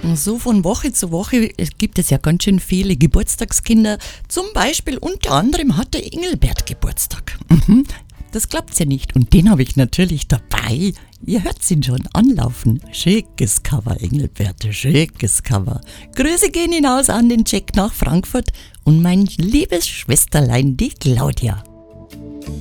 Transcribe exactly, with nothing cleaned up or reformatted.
So von Woche zu Woche gibt es ja ganz schön viele Geburtstagskinder. Zum Beispiel unter anderem hat der Engelbert Geburtstag. Mhm, das glaubt's ja nicht. Und den habe ich natürlich dabei. Ihr hört ihn schon anlaufen. Schickes Cover, Engelbert, schickes Cover. Grüße gehen hinaus an den Jack nach Frankfurt und mein liebes Schwesterlein, die Claudia.